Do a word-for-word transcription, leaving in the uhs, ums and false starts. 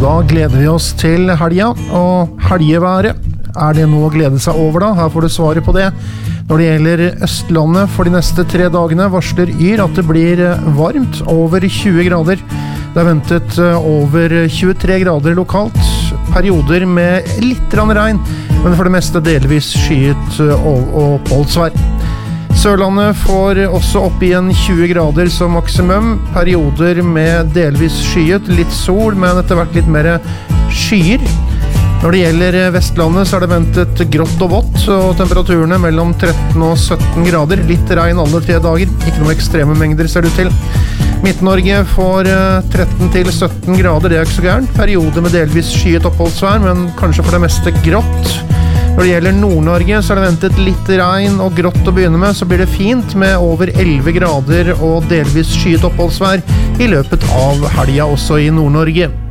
da gleder vi oss til helga, og helgeværet. Er det noe å glede seg over da? Her får du svaret på det. Når det gjelder Østlandet for de neste tre dagene varsler Yr at det blir varmt, over tjue grader. Det er ventet over tjuetre grader lokalt, perioder med litt regn, men for det meste delvis skyet og oppholdsvær. Sørlandet får også opp igjen tjue grader som maksimum, perioder med delvis skyet, litt sol, men etter hvert litt mer skyer. Når det gjelder Vestlandet så er det ventet grått og vått, og temperaturene mellom tretten og sytten grader, litt regn alle tre dager, ikke noe ekstreme mengder ser det ut til. Midt-Norge får tretten til sytten grader, det er ikke så gærent, perioder med delvis skyet oppholdsvær, men kanskje for det meste grått. Når det gjelder Nord-Norge så er det ventet litt regn og grått å begynne med, så blir det fint med over elleve grader og delvis skyet oppholdsvær i løpet av helga også i Nord-Norge.